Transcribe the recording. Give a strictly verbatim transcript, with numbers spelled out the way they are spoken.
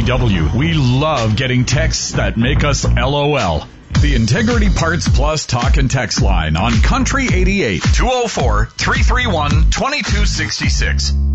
W. We love getting texts that make us LOL. The Integrity Parts Plus talk and text line on Country eighty-eight, two oh four, three three one, two two six six.